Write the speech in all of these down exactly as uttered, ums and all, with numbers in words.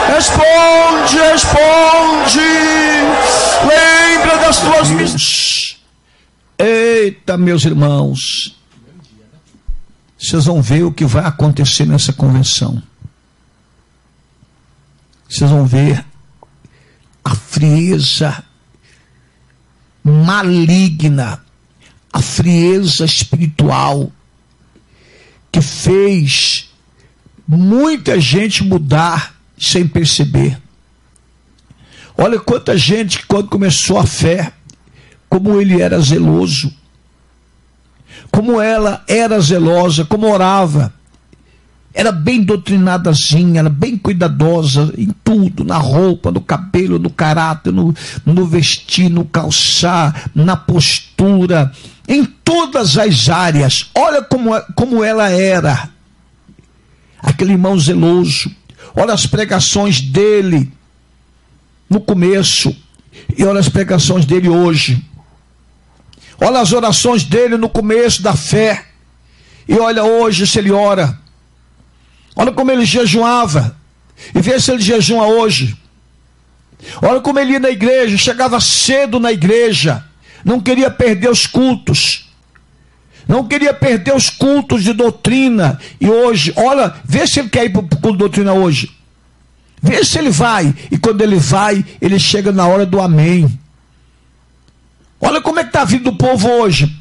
Responde, responde. Lembra das tuas missões. Eita, meus irmãos, vocês vão ver o que vai acontecer nessa convenção. Vocês vão ver a frieza maligna, a frieza espiritual que fez muita gente mudar sem perceber. Olha quanta gente que quando começou a fé, como ele era zeloso, como ela era zelosa, como orava, era bem doutrinadazinha, era bem cuidadosa em tudo, na roupa, no cabelo, no caráter, no, no vestir, no calçar, na postura, em todas as áreas. Olha como, como ela era, aquele irmão zeloso. Olha as pregações dele no começo e olha as pregações dele hoje. Olha as orações dele no começo da fé e olha hoje se ele ora. Olha como ele jejuava e vê se ele jejuma hoje. Olha como ele ia na igreja, chegava cedo na igreja, não queria perder os cultos, não queria perder os cultos de doutrina. E hoje, olha, vê se ele quer ir para o culto de doutrina hoje, vê se ele vai, e quando ele vai, ele chega na hora do amém. Olha como é que está a vida do povo hoje.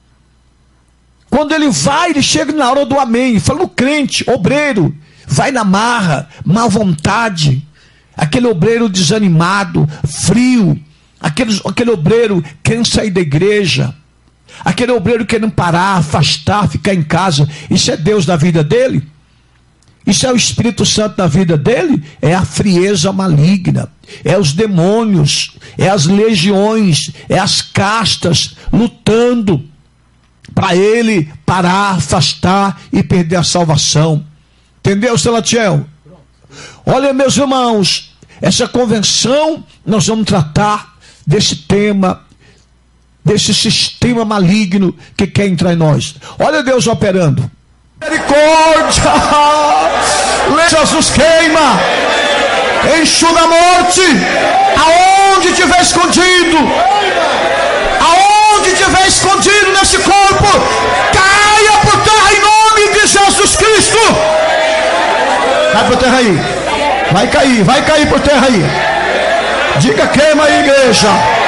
Quando ele vai, ele chega na hora do amém. Fala o crente, obreiro, vai na marra, má vontade, aquele obreiro desanimado, frio, aquele, aquele obreiro querendo sair da igreja, aquele obreiro querendo parar, afastar, ficar em casa. Isso é Deus na vida dele? Isso é o Espírito Santo na vida dele? É a frieza maligna, é os demônios, é as legiões, é as castas lutando para ele parar, afastar e perder a salvação. Entendeu, Salatiel? Olha, meus irmãos, essa convenção nós vamos tratar desse tema, desse sistema maligno que quer entrar em nós. Olha Deus operando. Misericórdia! Jesus queima, enxuga a morte, aonde tiver escondido, aonde tiver escondido nesse corpo, caia por terra em nome de Jesus Cristo. Cai por terra aí, vai cair, vai cair por terra aí. Diga queima aí, igreja.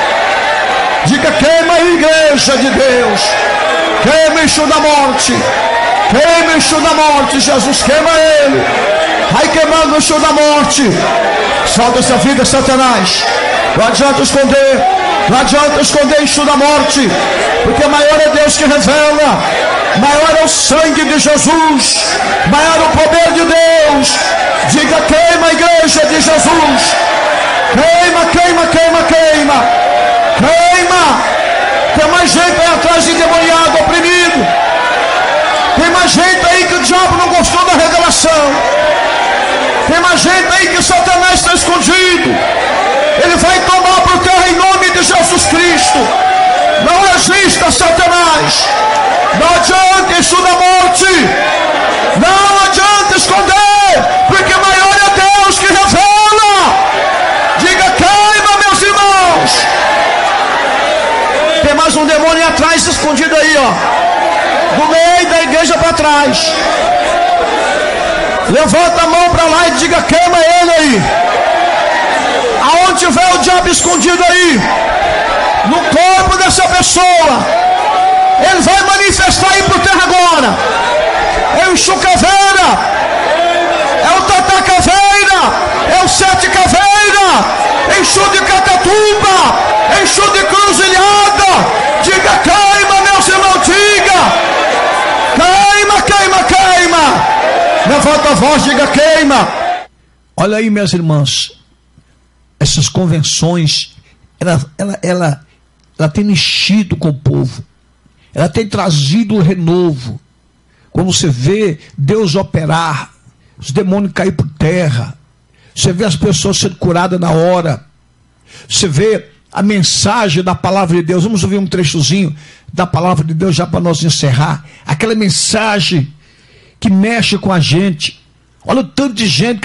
Diga queima aí, igreja de Deus. Queima, enxuga a morte. Queima o enxuga da morte, Jesus, queima ele. Vai queimando o enxuga da morte. Solta essa vida, Satanás. Não adianta esconder. Não adianta esconder o enxuga da morte, porque maior é Deus que revela. Maior é o sangue de Jesus. Maior é o poder de Deus. Diga queima a igreja de Jesus. Queima, queima, queima, queima. Queima. Tem mais gente aí atrás endemoniado, oprimido. Tem mais gente aí que o diabo não gostou da revelação. Tem mais gente aí que Satanás está escondido. Ele vai tomar por terra em nome de Jesus Cristo. Não resista, Satanás. Não adianta isso da morte. Não adianta esconder, porque maior é Deus que revela. Diga queima, meus irmãos. Tem mais um demônio atrás escondido aí, ó, do meio da igreja para trás. Levanta a mão para lá e diga queima ele aí. Aonde tiver o diabo escondido aí, no corpo dessa pessoa, ele vai manifestar aí por terra agora. É o Chucaveira, é o Tata Caveira, é o Sete Caveira, enxu de Catatumba, enxu de Cruzilhada. Diga queima, meus irmãos, diga queima, queima, queima. Levanta a voz, diga queima. Olha aí, minhas irmãs, essas convenções, ela, ela, ela, ela tem mexido com o povo, ela tem trazido o renovo. Quando você vê Deus operar, os demônios cair por terra, você vê as pessoas sendo curadas na hora, você vê a mensagem da palavra de Deus. Vamos ouvir um trechozinho da palavra de Deus já para nós encerrar. Aquela mensagem que mexe com a gente. Olha o tanto de gente que